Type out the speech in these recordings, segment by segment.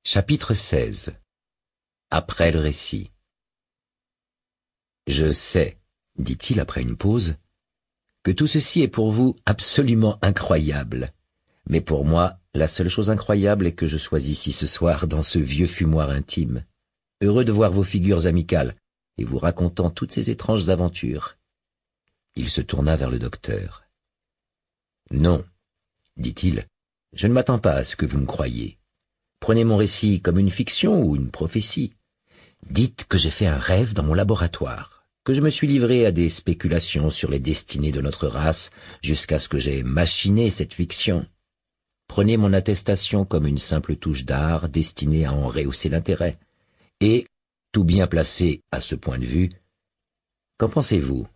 Chapitre 16. Après le récit. Je sais, dit-il après une pause, que tout ceci est pour vous absolument incroyable. Mais pour moi, la seule chose incroyable est que je sois ici ce soir dans ce vieux fumoir intime, heureux de voir vos figures amicales et vous racontant toutes ces étranges aventures. Il se tourna vers le docteur. Non, dit-il, je ne m'attends pas à ce que vous me croyiez. Prenez mon récit comme une fiction ou une prophétie. Dites que j'ai fait un rêve dans mon laboratoire, que je me suis livré à des spéculations sur les destinées de notre race jusqu'à ce que j'ai machiné cette fiction. Prenez mon attestation comme une simple touche d'art destinée à en rehausser l'intérêt. Et, tout bien placé à ce point de vue, qu'en pensez-vous?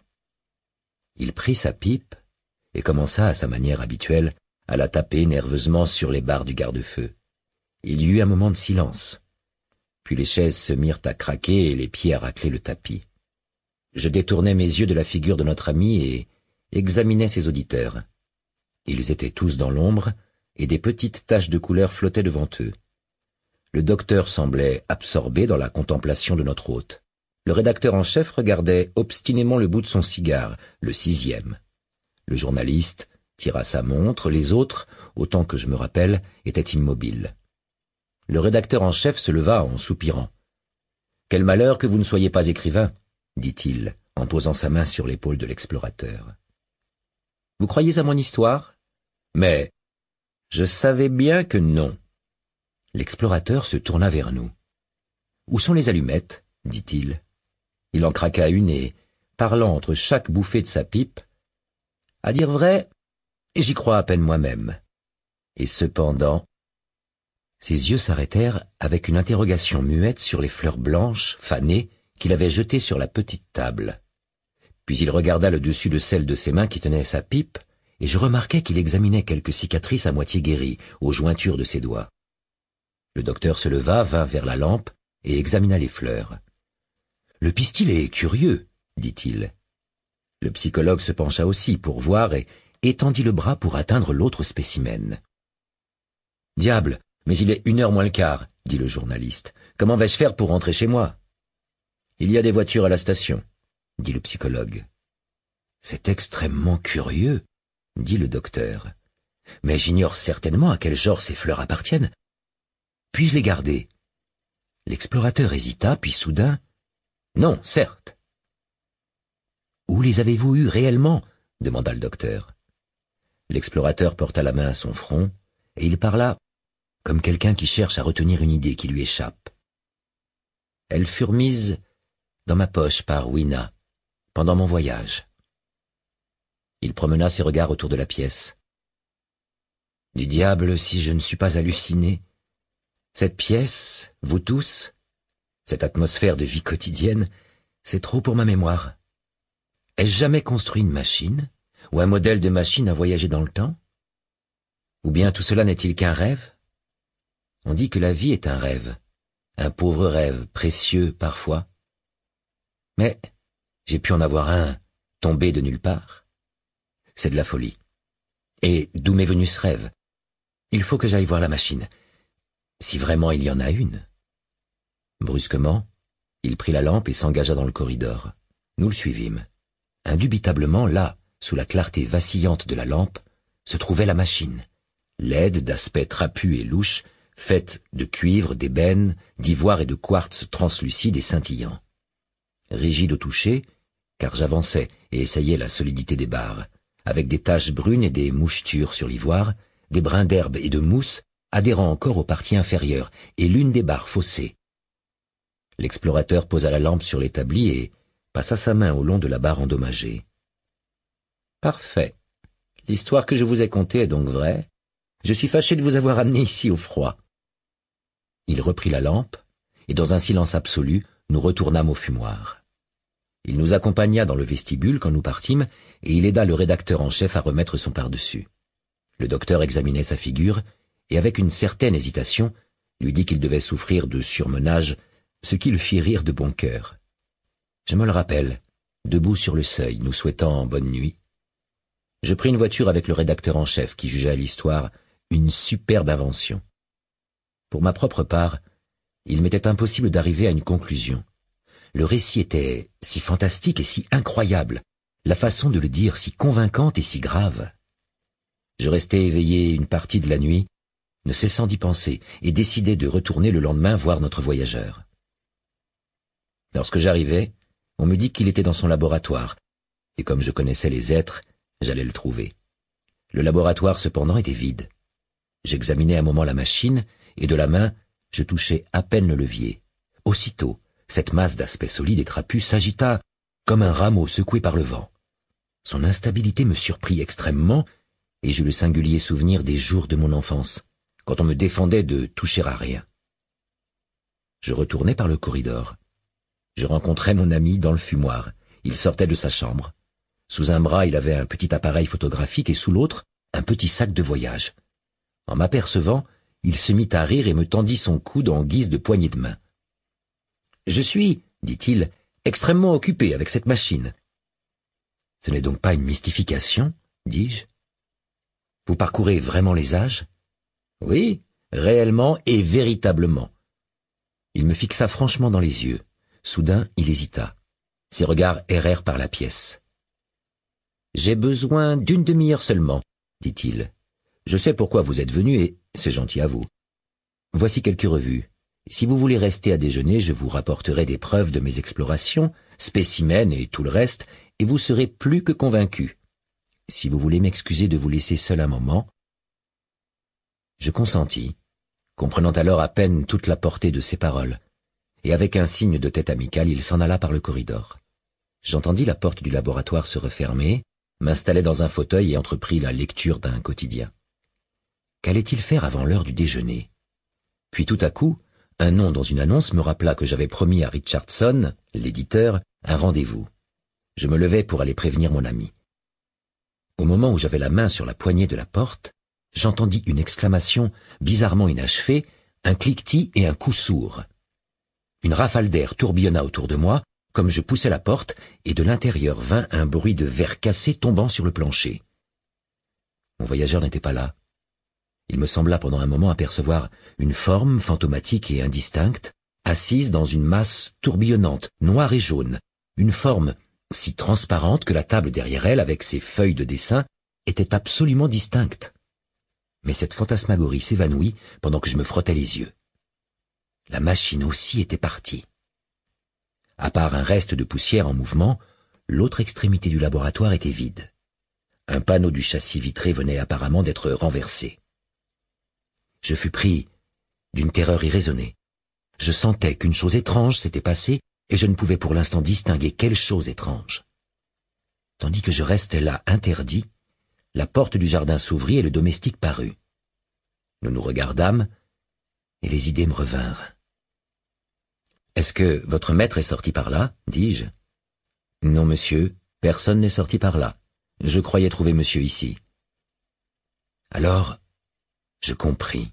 Il prit sa pipe et commença à sa manière habituelle à la taper nerveusement sur les barres du garde-feu. Il y eut un moment de silence. Puis les chaises se mirent à craquer et les pieds à racler le tapis. Je détournai mes yeux de la figure de notre ami et examinai ses auditeurs. Ils étaient tous dans l'ombre et des petites taches de couleur flottaient devant eux. Le docteur semblait absorbé dans la contemplation de notre hôte. Le rédacteur en chef regardait obstinément le bout de son cigare, le 6e. Le journaliste tira sa montre, les autres, autant que je me rappelle, étaient immobiles. Le rédacteur en chef se leva en soupirant. « Quel malheur que vous ne soyez pas écrivain, » dit-il, en posant sa main sur l'épaule de l'explorateur. « Vous croyez à mon histoire ? Mais je savais bien que non. » L'explorateur se tourna vers nous. « Où sont les allumettes ?» dit-il. Il en craqua une et, parlant entre chaque bouffée de sa pipe, « À dire vrai, j'y crois à peine moi-même. » Et cependant, ses yeux s'arrêtèrent avec une interrogation muette sur les fleurs blanches, fanées, qu'il avait jetées sur la petite table. Puis il regarda le dessus de celle de ses mains qui tenait sa pipe, et je remarquai qu'il examinait quelques cicatrices à moitié guéries, aux jointures de ses doigts. Le docteur se leva, vint vers la lampe, et examina les fleurs. « Le pistil est curieux, dit-il. » Le psychologue se pencha aussi pour voir et étendit le bras pour atteindre l'autre spécimen. « Diable, mais il est 1h moins le quart, dit le journaliste. Comment vais-je faire pour rentrer chez moi? Il y a des voitures à la station, dit le psychologue. C'est extrêmement curieux, dit le docteur. Mais j'ignore certainement à quel genre ces fleurs appartiennent. Puis-je les garder? L'explorateur hésita, puis soudain, non, certes. Où les avez-vous eus réellement? Demanda le docteur. L'explorateur porta la main à son front, et il parla comme quelqu'un qui cherche à retenir une idée qui lui échappe. Elles furent mises dans ma poche par Wina, pendant mon voyage. Il promena ses regards autour de la pièce. Du diable, si je ne suis pas halluciné. Cette pièce, vous tous, cette atmosphère de vie quotidienne, c'est trop pour ma mémoire. Ai-je jamais construit une machine, ou un modèle de machine à voyager dans le temps? Ou bien tout cela n'est-il qu'un rêve? On dit que la vie est un rêve, un pauvre rêve, précieux parfois. Mais j'ai pu en avoir un, tombé de nulle part. C'est de la folie. Et d'où m'est venu ce rêve? Il faut que j'aille voir la machine, si vraiment il y en a une. Brusquement, il prit la lampe et s'engagea dans le corridor. Nous le suivîmes. Indubitablement, là, sous la clarté vacillante de la lampe, se trouvait la machine, laide, d'aspect trapu et louche, faite de cuivre, d'ébène, d'ivoire et de quartz translucide et scintillant. Rigide au toucher, car j'avançais et essayais la solidité des barres, avec des taches brunes et des mouchetures sur l'ivoire, des brins d'herbe et de mousse adhérant encore aux parties inférieures, et l'une des barres faussée. L'explorateur posa la lampe sur l'établi et passa sa main au long de la barre endommagée. Parfait. L'histoire que je vous ai contée est donc vraie. Je suis fâché de vous avoir amené ici au froid. Il reprit la lampe, et dans un silence absolu, nous retournâmes au fumoir. Il nous accompagna dans le vestibule quand nous partîmes, et il aida le rédacteur en chef à remettre son pardessus. Le docteur examinait sa figure, et avec une certaine hésitation, lui dit qu'il devait souffrir de surmenage, ce qui le fit rire de bon cœur. Je me le rappelle, debout sur le seuil, nous souhaitant bonne nuit. Je pris une voiture avec le rédacteur en chef qui jugea l'histoire une superbe invention. Pour ma propre part, il m'était impossible d'arriver à une conclusion. Le récit était si fantastique et si incroyable, la façon de le dire si convaincante et si grave. Je restai éveillé une partie de la nuit, ne cessant d'y penser, et décidai de retourner le lendemain voir notre voyageur. Lorsque j'arrivai, on me dit qu'il était dans son laboratoire, et comme je connaissais les êtres, j'allais le trouver. Le laboratoire cependant était vide. J'examinai un moment la machine, et de la main, je touchai à peine le levier. Aussitôt, cette masse d'aspect solide et trapu s'agita comme un rameau secoué par le vent. Son instabilité me surprit extrêmement, et j'eus le singulier souvenir des jours de mon enfance, quand on me défendait de toucher à rien. Je retournai par le corridor. Je rencontrai mon ami dans le fumoir. Il sortait de sa chambre. Sous un bras, il avait un petit appareil photographique et sous l'autre, un petit sac de voyage. En m'apercevant, il se mit à rire et me tendit son coude en guise de poignée de main. « Je suis, dit-il, extrêmement occupé avec cette machine. »« Ce n'est donc pas une mystification, dis-je. Vous parcourez vraiment les âges ? » ?»« Oui, réellement et véritablement. » Il me fixa franchement dans les yeux. Soudain, il hésita. Ses regards errèrent par la pièce. « J'ai besoin d'une demi-heure seulement, dit-il. Je sais pourquoi vous êtes venu et c'est gentil à vous. Voici quelques revues. Si vous voulez rester à déjeuner, je vous rapporterai des preuves de mes explorations, spécimens et tout le reste, et vous serez plus que convaincu. Si vous voulez m'excuser de vous laisser seul un moment. » Je consentis, comprenant alors à peine toute la portée de ses paroles, et avec un signe de tête amical, il s'en alla par le corridor. J'entendis la porte du laboratoire se refermer, m'installai dans un fauteuil et entrepris la lecture d'un quotidien. Qu'allait-il faire avant l'heure du déjeuner? Puis tout à coup, un nom dans une annonce me rappela que j'avais promis à Richardson, l'éditeur, un rendez-vous. Je me levai pour aller prévenir mon ami. Au moment où j'avais la main sur la poignée de la porte, j'entendis une exclamation bizarrement inachevée, un cliquetis et un coup sourd. Une rafale d'air tourbillonna autour de moi, comme je poussais la porte, et de l'intérieur vint un bruit de verre cassé tombant sur le plancher. Mon voyageur n'était pas là. Il me sembla pendant un moment apercevoir une forme fantomatique et indistincte, assise dans une masse tourbillonnante, noire et jaune, une forme si transparente que la table derrière elle, avec ses feuilles de dessin, était absolument distincte. Mais cette fantasmagorie s'évanouit pendant que je me frottais les yeux. La machine aussi était partie. À part un reste de poussière en mouvement, l'autre extrémité du laboratoire était vide. Un panneau du châssis vitré venait apparemment d'être renversé. Je fus pris d'une terreur irraisonnée. Je sentais qu'une chose étrange s'était passée et je ne pouvais pour l'instant distinguer quelle chose étrange. Tandis que je restais là interdit, la porte du jardin s'ouvrit et le domestique parut. Nous nous regardâmes et les idées me revinrent. « Est-ce que votre maître est sorti par là ?» dis-je. « Non, monsieur, personne n'est sorti par là. Je croyais trouver monsieur ici. » Alors, je compris.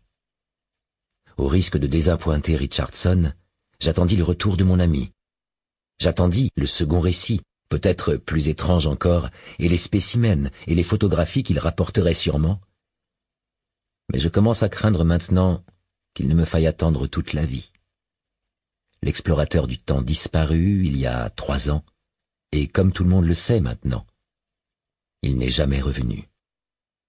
Au risque de désappointer Richardson, j'attendis le retour de mon ami. J'attendis le second récit, peut-être plus étrange encore, et les spécimens et les photographies qu'il rapporterait sûrement. Mais je commence à craindre maintenant qu'il ne me faille attendre toute la vie. L'explorateur du temps disparut il y a 3 ans, et comme tout le monde le sait maintenant, il n'est jamais revenu.